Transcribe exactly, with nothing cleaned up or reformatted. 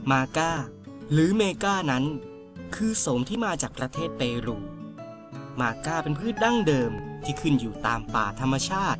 มาก้าหรือเมก้านั้นคือโสมที่มาจากประเทศเปรูมาก้าเป็นพืชดั้งเดิมที่ขึ้นอยู่ตามป่าธรรมชาติ